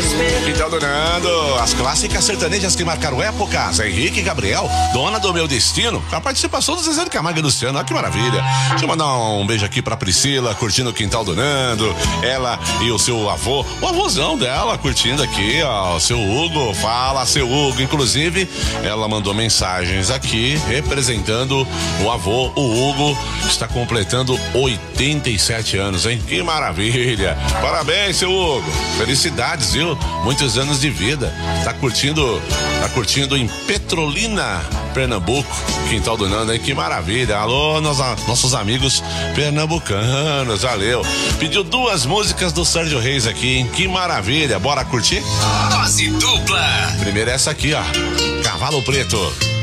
Então, donando as clássicas sertanejas que marcaram épocas. Henrique e Gabriel, Dona do Meu Destino, com a participação do Zezé de Camargo e Luciano. Olha que maravilha. Deixa eu mandar um beijo aqui pra Priscila, curtindo o Quintal do Nando. Ela e o seu avô, o avôzão dela, curtindo aqui, ó, o seu Hugo. Fala, seu Hugo. Inclusive, ela mandou mensagens aqui representando o avô, o Hugo, que está completando 87 anos, hein? Que maravilha. Parabéns, seu Hugo. Felicidades, viu? Muitos anos de vida. Tá curtindo em Petrolina, Pernambuco, Quintal do Nando, hein? Que maravilha. Alô, nossos amigos pernambucanos, valeu. Pediu 2 músicas do Sérgio Reis aqui, hein? Que maravilha. Bora curtir? Dose dupla. Primeiro essa aqui, ó. Cavalo Preto.